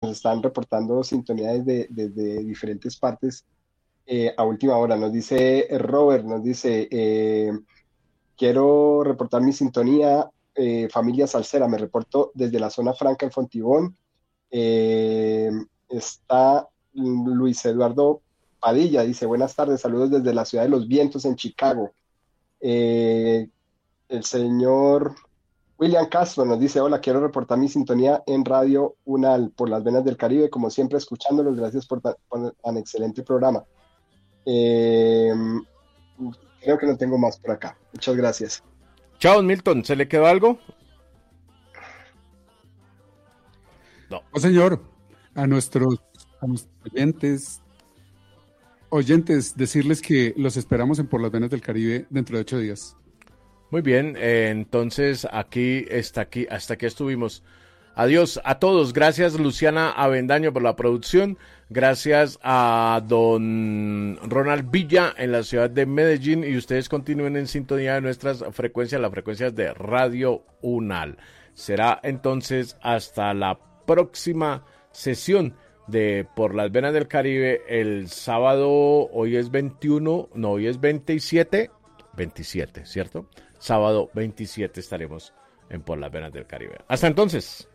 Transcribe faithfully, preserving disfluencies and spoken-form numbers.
nos están reportando sintonía desde, desde diferentes partes eh, a última hora. Nos dice eh, Robert, nos dice, eh, quiero reportar mi sintonía, eh, familia Salsera, me reporto desde la zona franca en Fontibón. Eh, está Luis Eduardo Padilla, dice, buenas tardes, saludos desde la ciudad de los vientos en Chicago. Eh, el señor William Castro nos dice, hola, quiero reportar mi sintonía en Radio Unal por las venas del Caribe, como siempre escuchándolos, gracias por tan, por tan excelente programa. Eh, creo que no tengo más por acá. Muchas gracias. Chao, Milton, ¿se le quedó algo? No. Oh, señor, a nuestros, a nuestros oyentes, oyentes, decirles que los esperamos en Por las Venas del Caribe dentro de ocho días. Muy bien, eh, entonces aquí, está aquí, hasta aquí estuvimos. Adiós a todos. Gracias, Luciana Avendaño, por la producción. Gracias a don Ronald Villa en la ciudad de Medellín. Y ustedes continúen en sintonía de nuestras frecuencias, las frecuencias de Radio Unal. Será entonces hasta la próxima sesión de Por las Venas del Caribe el sábado. Hoy es veintiuno, no, hoy es veintisiete, veintisiete, ¿cierto? Sábado veintisiete estaremos en Por las Venas del Caribe. Hasta entonces.